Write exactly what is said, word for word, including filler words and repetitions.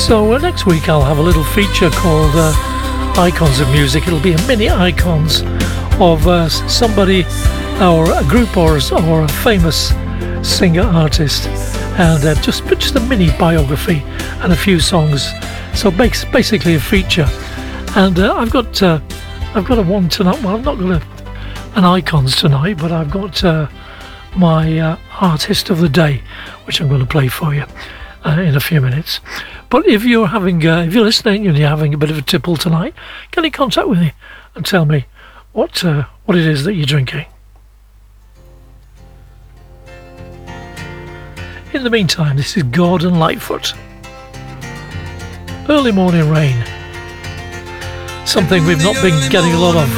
So uh, next week I'll have a little feature called uh, Icons of Music. It'll be a mini icons of uh, somebody or a group or, or a famous singer artist, and uh, just just a mini biography and a few songs. So basically a feature. And uh, I've got uh, I've got a one tonight. Well, I've not got a, an icons tonight, but I've got uh, my uh, artist of the day, which I'm going to play for you uh, in a few minutes. But if you're having, uh, if you're listening and you're having a bit of a tipple tonight, get in contact with me and tell me what uh, what it is that you're drinking. In the meantime, this is Gordon Lightfoot. Early Morning Rain. Something we've not been getting a lot of.